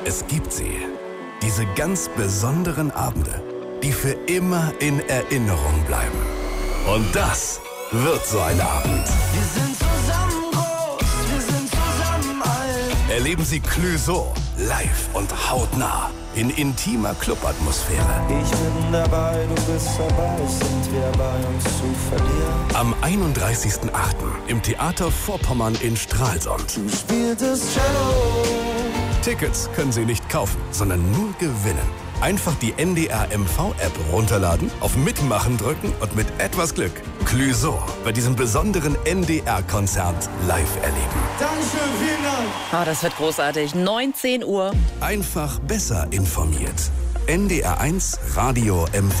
Es gibt sie. Diese ganz besonderen Abende, die für immer in Erinnerung bleiben. Und das wird so ein Abend. Wir sind zusammen groß, wir sind zusammen alt. Erleben Sie Clouseau live und hautnah in intimer Clubatmosphäre. Ich bin dabei, du bist dabei, sind wir bei uns zu verlieren. Am 31.08. im Theater Vorpommern in Stralsund. Du spieltest Cello. Tickets können Sie nicht kaufen, sondern nur gewinnen. Einfach die NDR MV-App runterladen, auf Mitmachen drücken und mit etwas Glück Clouseau bei diesem besonderen NDR-Konzert live erleben. Dankeschön, vielen Dank. Oh, das wird großartig. 19 Uhr. Einfach besser informiert. NDR1 Radio MV.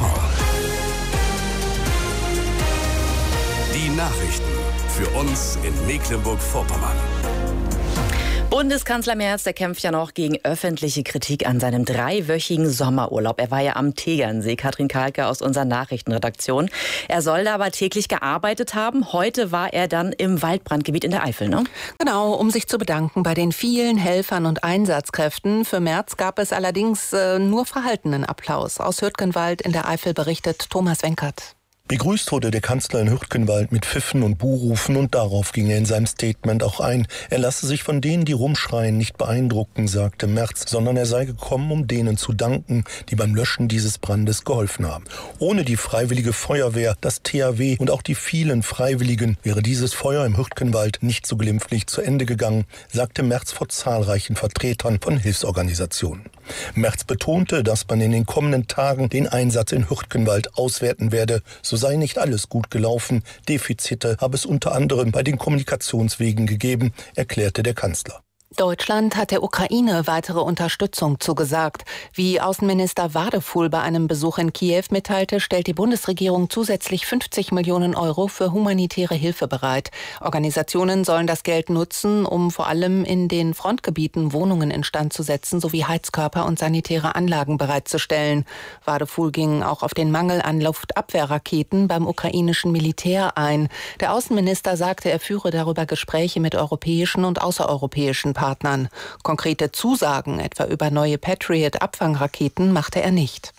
Die Nachrichten für uns in Mecklenburg-Vorpommern. Bundeskanzler Merz, der kämpft ja noch gegen öffentliche Kritik an seinem 3-wöchigen Sommerurlaub. Er war ja am Tegernsee. Katrin Kalke aus unserer Nachrichtenredaktion. Er soll da aber täglich gearbeitet haben. Heute war er dann im Waldbrandgebiet in der Eifel, ne? Genau, um sich zu bedanken bei den vielen Helfern und Einsatzkräften. Für Merz gab es allerdings nur verhaltenen Applaus. Aus Hürtgenwald in der Eifel berichtet Thomas Wenkert. Begrüßt wurde der Kanzler in Hürtgenwald mit Pfiffen und Buhrufen und darauf ging er in seinem Statement auch ein. Er lasse sich von denen, die rumschreien, nicht beeindrucken, sagte Merz, sondern er sei gekommen, um denen zu danken, die beim Löschen dieses Brandes geholfen haben. Ohne die Freiwillige Feuerwehr, das THW und auch die vielen Freiwilligen wäre dieses Feuer im Hürtgenwald nicht so glimpflich zu Ende gegangen, sagte Merz vor zahlreichen Vertretern von Hilfsorganisationen. Merz betonte, dass man in den kommenden Tagen den Einsatz in Hürtgenwald auswerten werde. So sei nicht alles gut gelaufen. Defizite habe es unter anderem bei den Kommunikationswegen gegeben, erklärte der Kanzler. Deutschland hat der Ukraine weitere Unterstützung zugesagt. Wie Außenminister Wadefuhl bei einem Besuch in Kiew mitteilte, stellt die Bundesregierung zusätzlich 50 Millionen Euro für humanitäre Hilfe bereit. Organisationen sollen das Geld nutzen, um vor allem in den Frontgebieten Wohnungen instand zu setzen sowie Heizkörper und sanitäre Anlagen bereitzustellen. Wadefuhl ging auch auf den Mangel an Luftabwehrraketen beim ukrainischen Militär ein. Der Außenminister sagte, er führe darüber Gespräche mit europäischen und außereuropäischen Partnern. Konkrete Zusagen, etwa über neue Patriot-Abfangraketen, machte er nicht.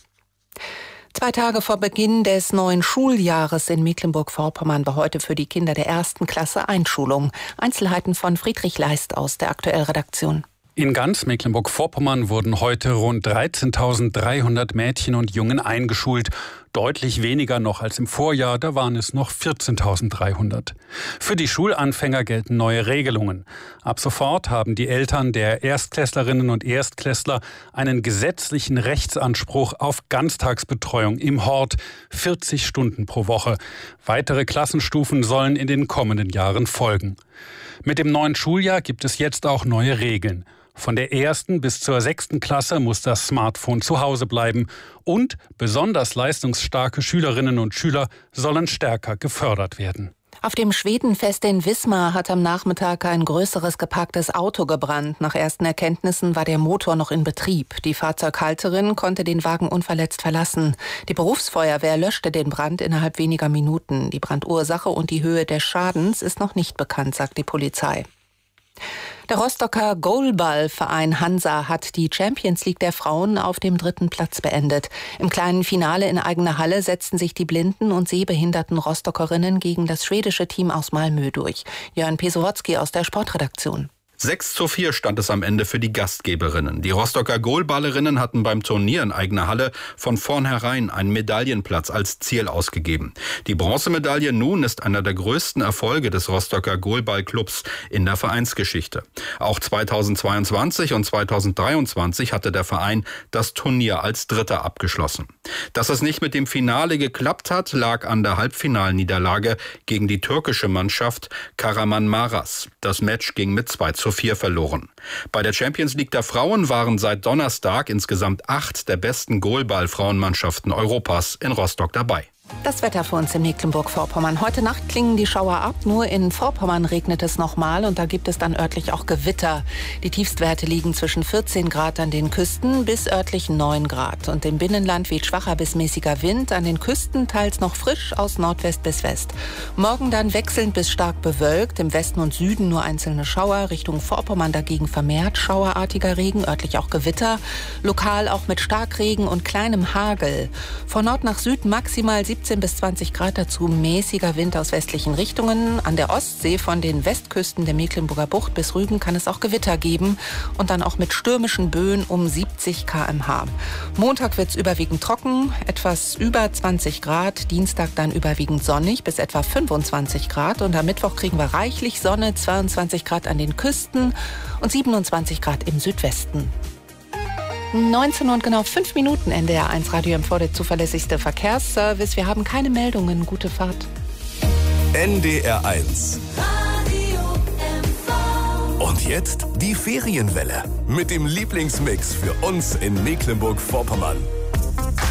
2 Tage vor Beginn des neuen Schuljahres in Mecklenburg-Vorpommern war heute für die Kinder der 1. Klasse Einschulung. Einzelheiten von Friedrich Leist aus der Aktuell-Redaktion. In ganz Mecklenburg-Vorpommern wurden heute rund 13.300 Mädchen und Jungen eingeschult. Deutlich weniger noch als im Vorjahr, da waren es noch 14.300. Für die Schulanfänger gelten neue Regelungen. Ab sofort haben die Eltern der Erstklässlerinnen und Erstklässler einen gesetzlichen Rechtsanspruch auf Ganztagsbetreuung im Hort, 40 Stunden pro Woche. Weitere Klassenstufen sollen in den kommenden Jahren folgen. Mit dem neuen Schuljahr gibt es jetzt auch neue Regeln. Von der 1. bis zur 6. Klasse muss das Smartphone zu Hause bleiben und besonders leistungsstarke Schülerinnen und Schüler sollen stärker gefördert werden. Auf dem Schwedenfest in Wismar hat am Nachmittag ein größeres geparktes Auto gebrannt. Nach ersten Erkenntnissen war der Motor noch in Betrieb. Die Fahrzeughalterin konnte den Wagen unverletzt verlassen. Die Berufsfeuerwehr löschte den Brand innerhalb weniger Minuten. Die Brandursache und die Höhe des Schadens ist noch nicht bekannt, sagt die Polizei. Der Rostocker Goalballverein Hansa hat die Champions League der Frauen auf dem 3. Platz beendet. Im kleinen Finale in eigener Halle setzten sich die blinden und sehbehinderten Rostockerinnen gegen das schwedische Team aus Malmö durch. Jörn Pesowotzki aus der Sportredaktion. 6:4 stand es am Ende für die Gastgeberinnen. Die Rostocker Goalballerinnen hatten beim Turnier in eigener Halle von vornherein einen Medaillenplatz als Ziel ausgegeben. Die Bronzemedaille nun ist einer der größten Erfolge des Rostocker Goalballclubs in der Vereinsgeschichte. Auch 2022 und 2023 hatte der Verein das Turnier als Dritter abgeschlossen. Dass es nicht mit dem Finale geklappt hat, lag an der Halbfinalniederlage gegen die türkische Mannschaft Kahramanmaraş. Das Match ging mit 2:4 verloren. Bei der Champions League der Frauen waren seit Donnerstag insgesamt 8 der besten Goalball-Frauenmannschaften Europas in Rostock dabei. Das Wetter für uns in Mecklenburg-Vorpommern. Heute Nacht klingen die Schauer ab. Nur in Vorpommern regnet es nochmal und da gibt es dann örtlich auch Gewitter. Die Tiefstwerte liegen zwischen 14 Grad an den Küsten bis örtlich 9 Grad. Und im Binnenland weht schwacher bis mäßiger Wind. An den Küsten teils noch frisch aus Nordwest bis West. Morgen dann wechselnd bis stark bewölkt. Im Westen und Süden nur einzelne Schauer. Richtung Vorpommern dagegen vermehrt schauerartiger Regen, örtlich auch Gewitter. Lokal auch mit Starkregen und kleinem Hagel. Von Nord nach Süd maximal 17 bis 20 Grad, dazu mäßiger Wind aus westlichen Richtungen. An der Ostsee von den Westküsten der Mecklenburger Bucht bis Rügen kann es auch Gewitter geben und dann auch mit stürmischen Böen um 70 km/h. Montag wird es überwiegend trocken, etwas über 20 Grad. Dienstag dann überwiegend sonnig bis etwa 25 Grad. Und am Mittwoch kriegen wir reichlich Sonne, 22 Grad an den Küsten und 27 Grad im Südwesten. 19 und genau 5 Minuten NDR 1 Radio MV, der zuverlässigste Verkehrsservice. Wir haben keine Meldungen. Gute Fahrt. NDR 1. Und jetzt die Ferienwelle mit dem Lieblingsmix für uns in Mecklenburg-Vorpommern.